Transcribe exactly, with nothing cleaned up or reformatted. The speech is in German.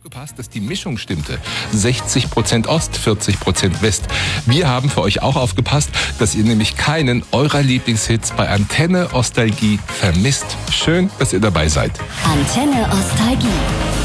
Aufgepasst, dass die Mischung stimmte. sechzig Prozent Ost, vierzig Prozent West. Wir haben für euch auch aufgepasst, dass ihr nämlich keinen eurer Lieblingshits bei Antenne Ostalgie vermisst. Schön, dass ihr dabei seid. Antenne Ostalgie.